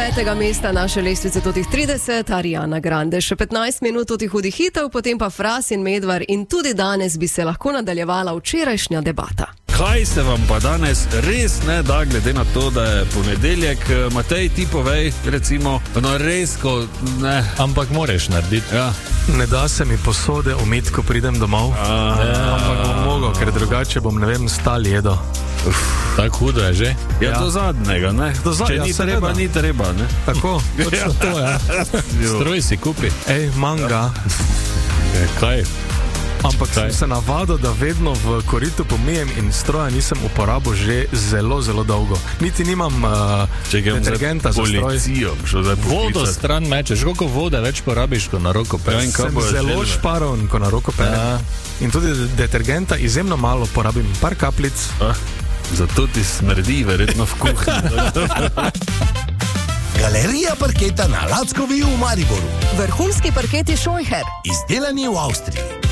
9. mesta naše lestvice totih 30, Ariana Grande. Še 15 minut totih hudih hitov, potem pa Fras in Medvar in tudi danes bi se lahko nadaljevala včerajšnja debata. Kaj se vam pa danes res ne da, glede na to, da je ponedeljek? Matej, ti povej, recimo, no res, ko ne. Ampak moraš narediti. Ja. Ne da se mi posode umiti, ko pridem domov. Ampak bom mogel, ker drugače bom, ne vem, stal jedo. Tako hudo je že? Ja, do zadnjega, ne? Če ni treba, ni treba, ne? Tako, točno to, ja. Stroj si kupi. Ej, manga. Kaj? Ampak sem se navadil, da vedno v koritu pomijem in stroja nisem uporabil že zelo, zelo dolgo. Niti nimam detergenta za stroj. Vodo stran mečeš, koliko vode več porabiš, ko na roko peleš? Sem zelo šparoven, ko na roko pelem. In tudi detergenta izjemno malo porabim, par kapljic. Zato ti smrdi verjetno v kuhinji. Galerija parketa na Lackovi v Mariboru. Vrhunski parketi Scheucher. Izdelani v Avstriji.